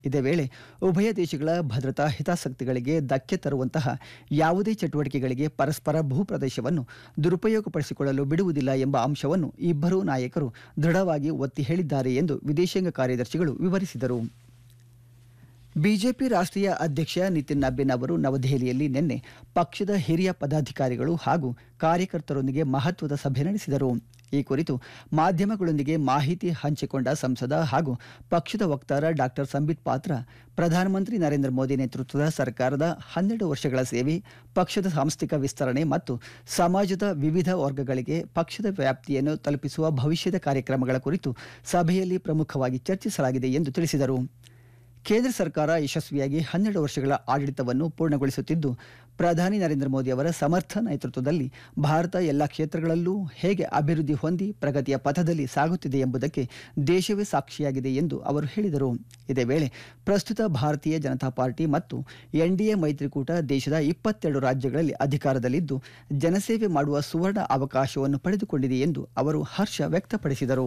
ಇದೇ ವೇಳೆ ಉಭಯ ದೇಶಗಳ ಭದ್ರತಾ ಹಿತಾಸಕ್ತಿಗಳಿಗೆ ಧಕ್ಕೆ ತರುವಂತಹ ಯಾವುದೇ ಚಟುವಟಿಕೆಗಳಿಗೆ ಪರಸ್ಪರ ಭೂಪ್ರದೇಶವನ್ನು ದುರುಪಯೋಗಪಡಿಸಿಕೊಳ್ಳಲು ಬಿಡುವುದಿಲ್ಲ ಎಂಬ ಅಂಶವನ್ನು ಇಬ್ಬರೂ ನಾಯಕರು ದೃಢವಾಗಿ ಒತ್ತಿ ಹೇಳಿದ್ದಾರೆ ಎಂದು ವಿದೇಶಾಂಗ ಕಾರ್ಯದರ್ಶಿಗಳು ವಿವರಿಸಿದರು. ಬಿಜೆಪಿ ರಾಷ್ಟ್ರೀಯ ಅಧ್ಯಕ್ಷ ನಿತಿನ್ ನಬೀನ್ ಅವರು ನವದೆಹಲಿಯಲ್ಲಿ ನಿನ್ನೆ ಪಕ್ಷದ ಹಿರಿಯ ಪದಾಧಿಕಾರಿಗಳು ಹಾಗೂ ಕಾರ್ಯಕರ್ತರೊಂದಿಗೆ ಮಹತ್ವದ ಸಭೆ ನಡೆಸಿದರು. ಈ ಕುರಿತು ಮಾಧ್ಯಮಗಳೊಂದಿಗೆ ಮಾಹಿತಿ ಹಂಚಿಕೊಂಡ ಸಂಸದ ಹಾಗೂ ಪಕ್ಷದ ವಕ್ತಾರ ಡಾಕ್ಟರ್ ಸಂಬಿತ್ ಪಾತ್ರ, ಪ್ರಧಾನಮಂತ್ರಿ ನರೇಂದ್ರ ಮೋದಿ ನೇತೃತ್ವದ ಸರ್ಕಾರದ 12 ವರ್ಷಗಳ ಸೇವೆ, ಪಕ್ಷದ ಸಾಂಸ್ಥಿಕ ವಿಸ್ತರಣೆ ಮತ್ತು ಸಮಾಜದ ವಿವಿಧ ವರ್ಗಗಳಿಗೆ ಪಕ್ಷದ ವ್ಯಾಪ್ತಿಯನ್ನು ತಲುಪಿಸುವ ಭವಿಷ್ಯದ ಕಾರ್ಯಕ್ರಮಗಳ ಕುರಿತು ಸಭೆಯಲ್ಲಿ ಪ್ರಮುಖವಾಗಿ ಚರ್ಚಿಸಲಾಗಿದೆ ಎಂದು ತಿಳಿಸಿದರು. ಕೇಂದ್ರ ಸರ್ಕಾರ ಯಶಸ್ವಿಯಾಗಿ 12 ವರ್ಷಗಳ ಆಡಳಿತವನ್ನು ಪೂರ್ಣಗೊಳಿಸುತ್ತಿದ್ದು, ಪ್ರಧಾನಿ ನರೇಂದ್ರ ಮೋದಿ ಅವರ ಸಮರ್ಥ ನೇತೃತ್ವದಲ್ಲಿ ಭಾರತ ಎಲ್ಲ ಕ್ಷೇತ್ರಗಳಲ್ಲೂ ಹೇಗೆ ಅಭಿವೃದ್ಧಿ ಹೊಂದಿ ಪ್ರಗತಿಯ ಪಥದಲ್ಲಿ ಸಾಗುತ್ತಿದೆ ಎಂಬುದಕ್ಕೆ ದೇಶವೇ ಸಾಕ್ಷಿಯಾಗಿದೆ ಎಂದು ಅವರು ಹೇಳಿದರು. ಇದೇ ವೇಳೆ ಪ್ರಸ್ತುತ ಭಾರತೀಯ ಜನತಾ ಪಾರ್ಟಿ ಮತ್ತು ಎನ್ಡಿಎ ಮೈತ್ರಿಕೂಟ ದೇಶದ 22 ರಾಜ್ಯಗಳಲ್ಲಿ ಅಧಿಕಾರದಲ್ಲಿದ್ದು, ಜನಸೇವೆ ಮಾಡುವ ಸುವರ್ಣ ಅವಕಾಶವನ್ನು ಪಡೆದುಕೊಂಡಿದೆ ಎಂದು ಅವರು ಹರ್ಷ ವ್ಯಕ್ತಪಡಿಸಿದರು.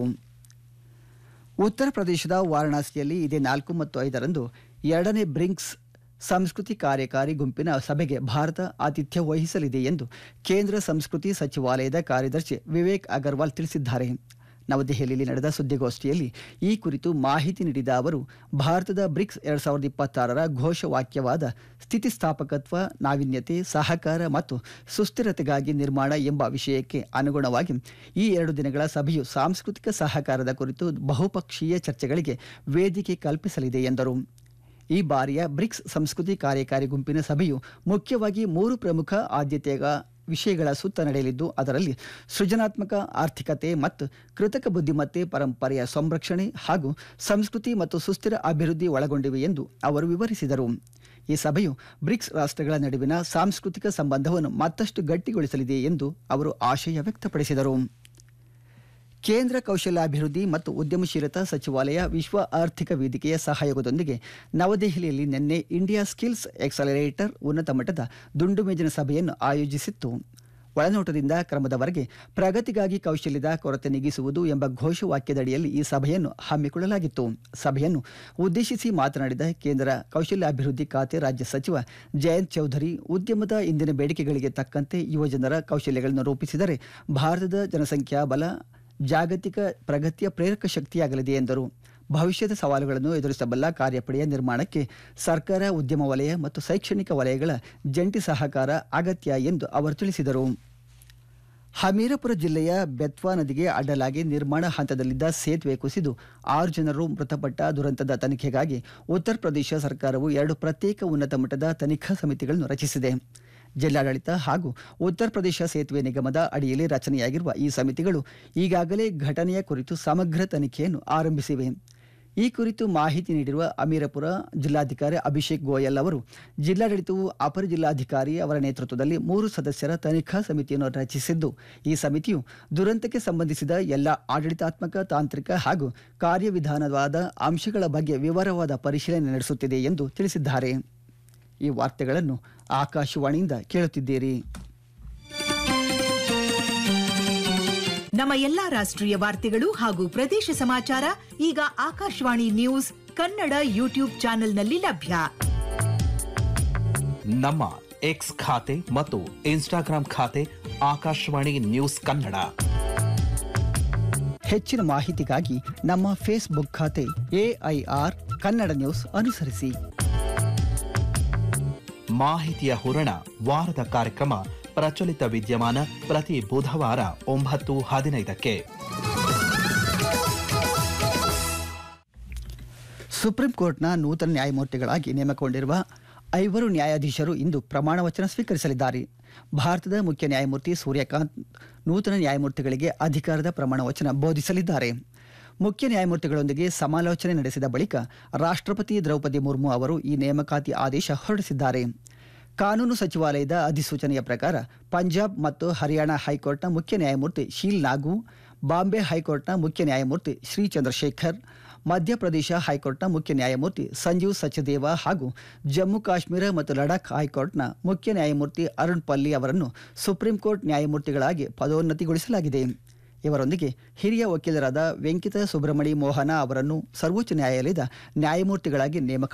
ಉತ್ತರ ಪ್ರದೇಶದ ವಾರಣಾಸಿಯಲ್ಲಿ ಇದೇ 4 ಮತ್ತು 5ರಂದು 2ನೇ ಬ್ರಿಕ್ಸ್ ಸಂಸ್ಕೃತಿ ಕಾರ್ಯಕಾರಿ ಗುಂಪಿನ ಸಭೆಗೆ ಭಾರತ ಆತಿಥ್ಯ ವಹಿಸಲಿದೆ ಎಂದು ಕೇಂದ್ರ ಸಂಸ್ಕೃತಿ ಸಚಿವಾಲಯದ ಕಾರ್ಯದರ್ಶಿ ವಿವೇಕ್ ಅಗರ್ವಾಲ್ ತಿಳಿಸಿದ್ದಾರೆ. ನವದೆಹಲಿಯಲ್ಲಿ ನಡೆದ ಸುದ್ದಿಗೋಷ್ಠಿಯಲ್ಲಿ ಈ ಕುರಿತು ಮಾಹಿತಿ ನೀಡಿದ ಅವರು, ಭಾರತದ ಬ್ರಿಕ್ಸ್ 2026ರ ಘೋಷವಾಕ್ಯವಾದ ಸ್ಥಿತಿಸ್ಥಾಪಕತ್ವ, ನಾವೀನ್ಯತೆ, ಸಹಕಾರ ಮತ್ತು ಸುಸ್ಥಿರತೆಗಾಗಿ ನಿರ್ಮಾಣ ಎಂಬ ವಿಷಯಕ್ಕೆ ಅನುಗುಣವಾಗಿ ಈ 2 ದಿನಗಳ ಸಭೆಯು ಸಾಂಸ್ಕೃತಿಕ ಸಹಕಾರದ ಕುರಿತು ಬಹುಪಕ್ಷೀಯ ಚರ್ಚೆಗಳಿಗೆ ವೇದಿಕೆ ಕಲ್ಪಿಸಲಿದೆ ಎಂದರು. ಈ ಬಾರಿಯ ಬ್ರಿಕ್ಸ್ ಸಂಸ್ಕೃತಿ ಕಾರ್ಯಕಾರಿ ಗುಂಪಿನ ಸಭೆಯು ಮುಖ್ಯವಾಗಿ 3 ಪ್ರಮುಖ ಆದ್ಯತೆಯ ವಿಷಯಗಳ ಸುತ್ತ ನಡೆಯಲಿದ್ದು, ಅದರಲ್ಲಿ ಸೃಜನಾತ್ಮಕ ಆರ್ಥಿಕತೆ ಮತ್ತು ಕೃತಕ ಬುದ್ಧಿಮತ್ತೆ, ಪರಂಪರೆಯ ಸಂರಕ್ಷಣೆ ಹಾಗೂ ಸಂಸ್ಕೃತಿ ಮತ್ತು ಸುಸ್ಥಿರ ಅಭಿವೃದ್ಧಿ ಒಳಗೊಂಡಿವೆ ಎಂದು ಅವರು ವಿವರಿಸಿದರು. ಈ ಸಭೆಯು ಬ್ರಿಕ್ಸ್ ರಾಷ್ಟ್ರಗಳ ನಡುವಿನ ಸಾಂಸ್ಕೃತಿಕ ಸಂಬಂಧವನ್ನು ಮತ್ತಷ್ಟು ಗಟ್ಟಿಗೊಳಿಸಲಿದೆ ಎಂದು ಅವರು ಆಶಯ ವ್ಯಕ್ತಪಡಿಸಿದರು. ಕೇಂದ್ರ ಕೌಶಲ್ಯಾಭಿವೃದ್ಧಿ ಮತ್ತು ಉದ್ಯಮಶೀಲತಾ ಸಚಿವಾಲಯ ವಿಶ್ವ ಆರ್ಥಿಕ ವೇದಿಕೆಯ ಸಹಯೋಗದೊಂದಿಗೆ ನವದೆಹಲಿಯಲ್ಲಿ ನಿನ್ನೆ ಇಂಡಿಯಾ ಸ್ಕಿಲ್ಸ್ ಎಕ್ಸಲರೇಟರ್ ಉನ್ನತ ಮಟ್ಟದ ದುಂಡು ಮೇಜಿನ ಸಭೆಯನ್ನು ಆಯೋಜಿಸಿತ್ತು. ಒಳನೋಟದಿಂದ ಕ್ರಮದವರೆಗೆ ಪ್ರಗತಿಗಾಗಿ ಕೌಶಲ್ಯದ ಕೊರತೆ ನೀಗಿಸುವುದು ಎಂಬ ಘೋಷವಾಕ್ಯದಡಿಯಲ್ಲಿ ಈ ಸಭೆಯನ್ನು ಹಮ್ಮಿಕೊಳ್ಳಲಾಗಿತ್ತು. ಸಭೆಯನ್ನು ಉದ್ದೇಶಿಸಿ ಮಾತನಾಡಿದ ಕೇಂದ್ರ ಕೌಶಲ್ಯಾಭಿವೃದ್ಧಿ ಖಾತೆ ರಾಜ್ಯ ಸಚಿವ ಜಯಂತ್ ಚೌಧರಿ, ಉದ್ಯಮದ ಇಂದಿನ ಬೇಡಿಕೆಗಳಿಗೆ ತಕ್ಕಂತೆ ಯುವಜನರ ಕೌಶಲ್ಯಗಳನ್ನು ರೂಪಿಸಿದರೆ ಭಾರತದ ಜನಸಂಖ್ಯಾ ಬಲ ಜಾಗತಿಕ ಪ್ರಗತಿಯ ಪ್ರೇರಕ ಶಕ್ತಿಯಾಗಲಿದೆ ಎಂದರು. ಭವಿಷ್ಯದ ಸವಾಲುಗಳನ್ನು ಎದುರಿಸಬಲ್ಲ ಕಾರ್ಯಪಡೆಯ ನಿರ್ಮಾಣಕ್ಕೆ ಸರ್ಕಾರ, ಉದ್ಯಮ ವಲಯ ಮತ್ತು ಶೈಕ್ಷಣಿಕ ವಲಯಗಳ ಜಂಟಿ ಸಹಕಾರ ಅಗತ್ಯ ಎಂದು ಅವರು ತಿಳಿಸಿದರು. ಹಮೀರಪುರ ಜಿಲ್ಲೆಯ ಬೆತ್ವಾ ನದಿಗೆ ಅಡ್ಡಲಾಗಿ ನಿರ್ಮಾಣ ಹಂತದಲ್ಲಿದ್ದ ಸೇತುವೆ ಕುಸಿದು 6 ಜನರು ಮೃತಪಟ್ಟ ದುರಂತದ ತನಿಖೆಗಾಗಿ ಉತ್ತರ ಪ್ರದೇಶ ಸರ್ಕಾರವು 2 ಪ್ರತ್ಯೇಕ ಉನ್ನತ ಮಟ್ಟದ ತನಿಖಾ ಸಮಿತಿಗಳನ್ನು ರಚಿಸಿದೆ. ಜಿಲ್ಲಾಡಳಿತ ಹಾಗೂ ಉತ್ತರ ಪ್ರದೇಶ ಸೇತುವೆ ನಿಗಮದ ಅಡಿಯಲ್ಲಿ ರಚನೆಯಾಗಿರುವ ಈ ಸಮಿತಿಗಳು ಈಗಾಗಲೇ ಘಟನೆಯ ಕುರಿತು ಸಮಗ್ರ ತನಿಖೆಯನ್ನು ಆರಂಭಿಸಿವೆ. ಈ ಕುರಿತು ಮಾಹಿತಿ ನೀಡಿರುವ ಹಮೀರಪುರ ಜಿಲ್ಲಾಧಿಕಾರಿ ಅಭಿಷೇಕ್ ಗೋಯಲ್ ಅವರು, ಜಿಲ್ಲಾಡಳಿತವು ಅಪರ ಜಿಲ್ಲಾಧಿಕಾರಿ ಅವರ ನೇತೃತ್ವದಲ್ಲಿ 3 ಸದಸ್ಯರ ತನಿಖಾ ಸಮಿತಿಯನ್ನು ರಚಿಸಿದ್ದು, ಈ ಸಮಿತಿಯು ದುರಂತಕ್ಕೆ ಸಂಬಂಧಿಸಿದ ಎಲ್ಲ ಆಡಳಿತಾತ್ಮಕ, ತಾಂತ್ರಿಕ ಹಾಗೂ ಕಾರ್ಯವಿಧಾನವಾದ ಅಂಶಗಳ ಬಗ್ಗೆ ವಿವರವಾದ ಪರಿಶೀಲನೆ ನಡೆಸುತ್ತಿದೆ ಎಂದು ತಿಳಿಸಿದ್ದಾರೆ. ಈ ವಾರ್ತೆಗಳನ್ನು ಆಕಾಶವಾಣಿಯಿಂದ ಕೇಳುತ್ತಿದ್ದೀರಿ. ನಮ್ಮ ಎಲ್ಲಾ ರಾಷ್ಟ್ರೀಯ ವಾರ್ತೆಗಳು ಹಾಗೂ ಪ್ರದೇಶ ಸಮಾಚಾರ ಈಗ ಆಕಾಶವಾಣಿ ನ್ಯೂಸ್ ಕನ್ನಡ ಯೂಟ್ಯೂಬ್ ಚಾನೆಲ್ನಲ್ಲಿ ಲಭ್ಯ. ನಮ್ಮ ಎಕ್ಸ್ ಖಾತೆ ಮತ್ತು ಇನ್ಸ್ಟಾಗ್ರಾಂ ಖಾತೆ ಆಕಾಶವಾಣಿ ನ್ಯೂಸ್ ಕನ್ನಡ. ಹೆಚ್ಚಿನ ಮಾಹಿತಿಗಾಗಿ ನಮ್ಮ ಫೇಸ್ಬುಕ್ ಖಾತೆ AIR ಕನ್ನಡ ನ್ಯೂಸ್ ಅನುಸರಿಸಿ. ಮಾಹಿತಿಯ ಹೂರಣ ವಾರದ ಕಾರ್ಯಕ್ರಮ ಪ್ರಚಲಿತ ವಿದ್ಯಮಾನ ಪ್ರತಿ ಬುಧವಾರ 9:15ಕ್ಕೆ. ಸುಪ್ರೀಂ ಕೋರ್ಟ್ನ ನೂತನ ನ್ಯಾಯಮೂರ್ತಿಗಳಾಗಿ ನೇಮಕಗೊಂಡಿರುವ 5 ನ್ಯಾಯಾಧೀಶರು ಇಂದು ಪ್ರಮಾಣ ವಚನ ಸ್ವೀಕರಿಸಲಿದ್ದಾರೆ. ಭಾರತದ ಮುಖ್ಯ ನ್ಯಾಯಮೂರ್ತಿ ಸೂರ್ಯಕಾಂತ್ ನೂತನ ನ್ಯಾಯಮೂರ್ತಿಗಳಿಗೆ ಅಧಿಕಾರದ ಪ್ರಮಾಣ ವಚನ ಬೋಧಿಸಲಿದ್ದಾರೆ. ಮುಖ್ಯ ನ್ಯಾಯಮೂರ್ತಿಗಳೊಂದಿಗೆ ಸಮಾಲೋಚನೆ ನಡೆಸಿದ ಬಳಿಕ ರಾಷ್ಟ್ರಪತಿ ದ್ರೌಪದಿ ಮುರ್ಮು ಅವರು ಈ ನೇಮಕಾತಿ ಆದೇಶ ಹೊರಡಿಸಿದ್ದಾರೆ. ಕಾನೂನು ಸಚಿವಾಲಯದ ಅಧಿಸೂಚನೆಯ ಪ್ರಕಾರ ಪಂಜಾಬ್ ಮತ್ತು ಹರಿಯಾಣ ಹೈಕೋರ್ಟ್ನ ಮುಖ್ಯ ನ್ಯಾಯಮೂರ್ತಿ ಶೀಲ್ ನಾಗು, ಬಾಂಬೆ ಹೈಕೋರ್ಟ್ನ ಮುಖ್ಯ ನ್ಯಾಯಮೂರ್ತಿ ಶ್ರೀ ಚಂದ್ರಶೇಖರ್, ಮಧ್ಯಪ್ರದೇಶ ಹೈಕೋರ್ಟ್ನ ಮುಖ್ಯ ನ್ಯಾಯಮೂರ್ತಿ ಸಂಜೀವ್ ಸಚದೇವ ಹಾಗೂ ಜಮ್ಮು ಕಾಶ್ಮೀರ ಮತ್ತು ಲಡಾಖ್ ಹೈಕೋರ್ಟ್ನ ಮುಖ್ಯ ನ್ಯಾಯಮೂರ್ತಿ ಅರುಣ್ ಪಲ್ಲಿ ಅವರನ್ನು ಸುಪ್ರೀಂ ಕೋರ್ಟ್ ನ್ಯಾಯಮೂರ್ತಿಗಳಾಗಿ ಪದೋನ್ನತಿಗೊಳಿಸಲಾಗಿದೆ. ಇವರೊಂದಿಗೆ ಹಿರಿಯ ವಕೀಲರಾದ ವೆಂಕಿತ ಸುಬ್ರಮಣಿ ಮೋಹನ ಅವರನ್ನು ಸರ್ವೋಚ್ಚ ನ್ಯಾಯಾಲಯದ ನ್ಯಾಯಮೂರ್ತಿಗಳಾಗಿ ನೇಮಕ